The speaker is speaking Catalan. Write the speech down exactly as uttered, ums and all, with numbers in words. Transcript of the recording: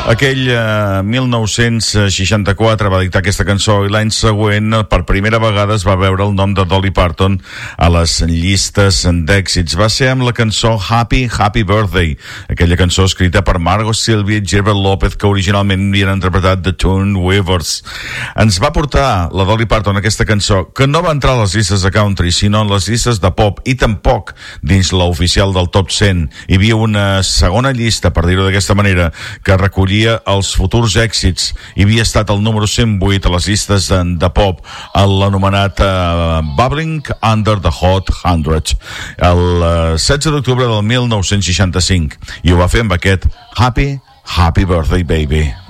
Aquell eh, mil nou-cents seixanta-quatre va dictar aquesta cançó i l'any següent per primera vegada es va veure el nom de Dolly Parton a les llistes d'èxits. Va ser amb la cançó Happy, Happy Birthday, aquella cançó escrita per Margot Sylvia i Gilbert López, que originalment havien interpretat The Tune Weavers. Ens va portar la Dolly Parton aquesta cançó, que no va entrar a les llistes de country, sinó en les llistes de pop, i tampoc dins l'oficial del top cent. Hi havia una segona llista, per dir-ho d'aquesta manera, que recollia els futurs èxits. Hi havia estat el número cent vuit a les llistes de, de pop, l'anomenat uh, Bubbling Under the Hot cent, el uh, setze d'octubre del mil nou-cents seixanta-cinc, i ho va fer amb aquest Happy, Happy Birthday Baby.